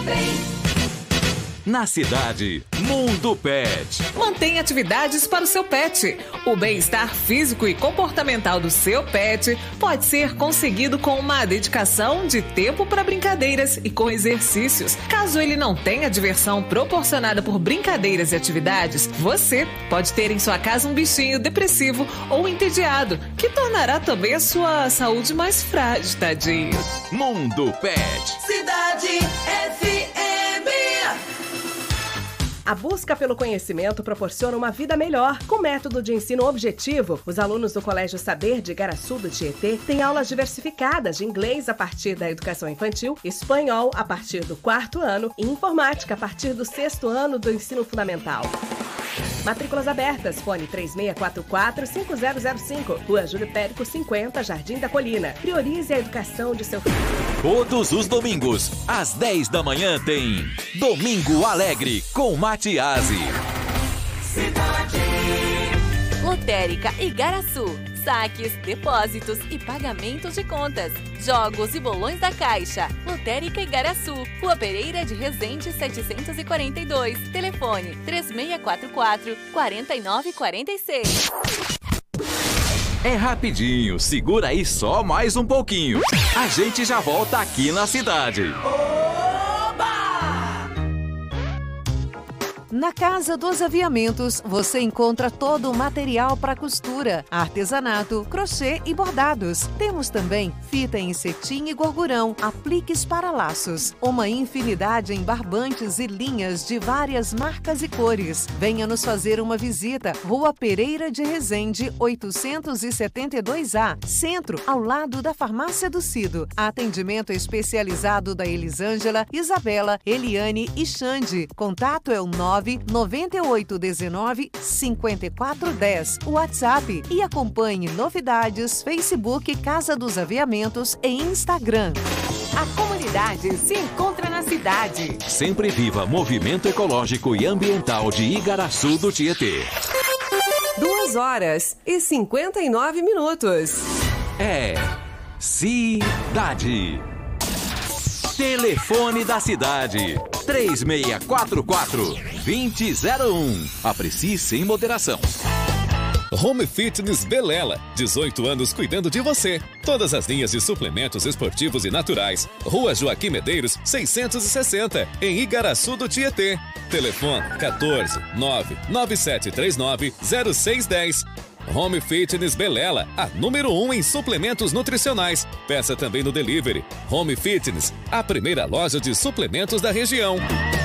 Na cidade, Mundo Pet. Mantenha atividades para o seu pet. O bem-estar físico e comportamental do seu pet pode ser conseguido com uma dedicação de tempo para brincadeiras e com exercícios. Caso ele não tenha diversão proporcionada por brincadeiras e atividades, você pode ter em sua casa um bichinho depressivo ou entediado, que tornará também a sua saúde mais frágil, tadinho. Mundo Pet. Cidade FM. A busca pelo conhecimento proporciona uma vida melhor. Com método de ensino objetivo, os alunos do Colégio Saber de Igaraçu do Tietê têm aulas diversificadas de inglês a partir da educação infantil, espanhol a partir do 4º ano e informática a partir do 6º ano do ensino fundamental. Matrículas abertas, fone 3644-5005, Rua Júlio Périco 50, Jardim da Colina. Priorize a educação de seu filho. Todos os domingos, às 10 da manhã, tem Domingo Alegre com Matiasi. Lotérica Igaraçu. Saques, depósitos e pagamentos de contas. Jogos e bolões da Caixa. Lotérica Igaraçu. Rua Pereira de Resende 742. Telefone 3644-4946. É rapidinho, segura aí só mais um pouquinho. A gente já volta aqui na cidade. Na Casa dos Aviamentos, você encontra todo o material para costura, artesanato, crochê e bordados. Temos também fita em cetim e gorgurão, apliques para laços, uma infinidade em barbantes e linhas de várias marcas e cores. Venha nos fazer uma visita. Rua Pereira de Resende, 872A, Centro, ao lado da Farmácia do Cido. Atendimento especializado da Elisângela, Isabela, Eliane e Xande. Contato é o 99819-5410, WhatsApp, e acompanhe novidades, Facebook Casa dos Aviamentos e Instagram. A comunidade se encontra na cidade. Sempre viva movimento ecológico e ambiental de Igaraçu do Tietê. 2h59. É Cidade. Telefone da cidade 3644-2001. Aprecie sem moderação. Home Fitness Belela, 18 anos cuidando de você. Todas as linhas de suplementos esportivos e naturais. Rua Joaquim Medeiros, 660, em Igaraçu do Tietê. Telefone 14-99739-0610. Home Fitness Belela, a número 1 em suplementos nutricionais. Peça também no delivery. Home Fitness, a primeira loja de suplementos da região.